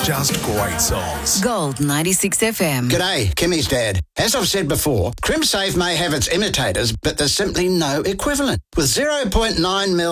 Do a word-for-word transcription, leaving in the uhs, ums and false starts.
Just great songs. Gold ninety-six F M. G'day, Kimmy's dad. As I've said before, CrimSafe may have its imitators, but there's simply no equivalent. With zero point nine mil